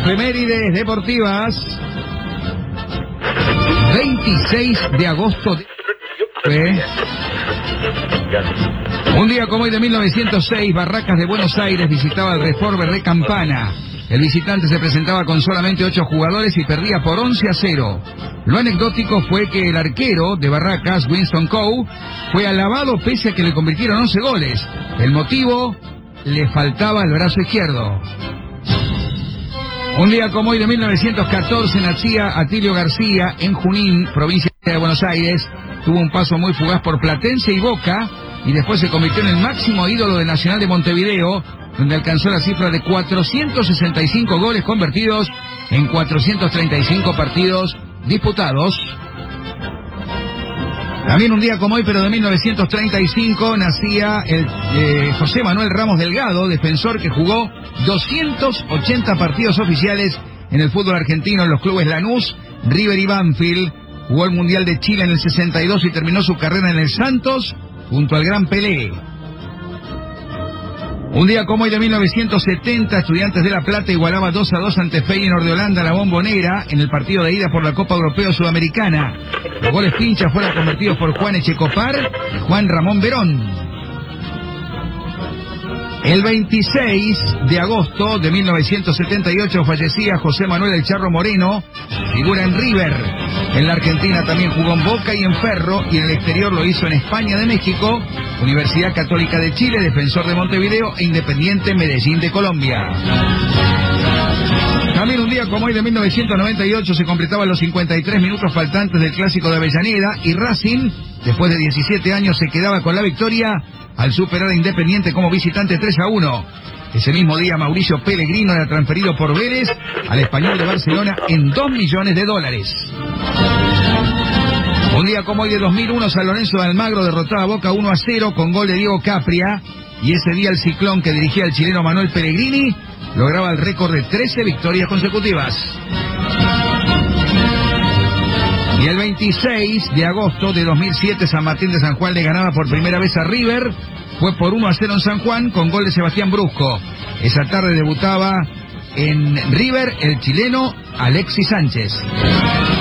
Efemérides deportivas. 26 de agosto un día como hoy de 1906, Barracas de Buenos Aires visitaba el Reformer de Campana. El visitante se presentaba con solamente 8 jugadores y perdía por 11-0. Lo anecdótico fue que el arquero de Barracas, Winston Coe, fue alabado pese a que le convirtieron 11 goles. El motivo, le faltaba el brazo izquierdo. Un día como hoy de 1914 nacía Atilio García en Junín, provincia de Buenos Aires. Tuvo un paso muy fugaz por Platense y Boca y después se convirtió en el máximo ídolo de Nacional de Montevideo, donde alcanzó la cifra de 465 goles convertidos en 435 partidos disputados. También un día como hoy, pero de 1935, nacía el José Manuel Ramos Delgado, defensor que jugó 280 partidos oficiales en el fútbol argentino en los clubes Lanús, River y Banfield. Jugó el Mundial de Chile en el 62 y terminó su carrera en el Santos junto al Gran Pelé. Un día como hoy de 1970, Estudiantes de La Plata igualaba 2-2 ante Feyenoord de Holanda en la Bombonera en el partido de ida por la Copa Europea Sudamericana. Los goles pinchas fueron convertidos por Juan Echecopar y Juan Ramón Verón. El 26 de agosto de 1978 fallecía José Manuel El Charro Moreno, figura en River. En la Argentina también jugó en Boca y en Ferro, y en el exterior lo hizo en España de México, Universidad Católica de Chile, Defensor de Montevideo e Independiente Medellín de Colombia. También un día como hoy de 1998 se completaban los 53 minutos faltantes del Clásico de Avellaneda y Racing, después de 17 años, se quedaba con la victoria al superar a Independiente como visitante 3-1. Ese mismo día Mauricio Pellegrino era transferido por Vélez al Español de Barcelona en $2 millones. Un día como hoy de 2001, San Lorenzo de Almagro derrotaba a Boca 1-0 con gol de Diego Capria, y ese día el Ciclón, que dirigía el chileno Manuel Pellegrini, lograba el récord de 13 victorias consecutivas. Y el 26 de agosto de 2007, San Martín de San Juan le ganaba por primera vez a River. Fue por 1-0 en San Juan con gol de Sebastián Brusco. Esa tarde debutaba en River el chileno Alexis Sánchez.